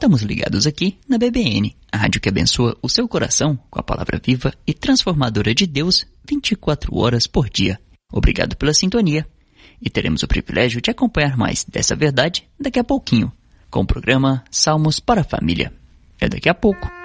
Estamos ligados aqui na BBN, a rádio que abençoa o seu coração com a palavra viva e transformadora de Deus 24 horas por dia. Obrigado pela sintonia e teremos o privilégio de acompanhar mais dessa verdade daqui a pouquinho, com o programa Salmos para a Família. É daqui a pouco.